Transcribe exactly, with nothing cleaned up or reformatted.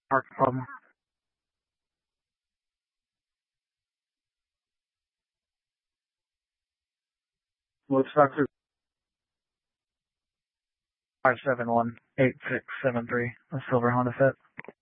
Park problem. Woodstock five seven one eight six seven three. A silver Honda Fit.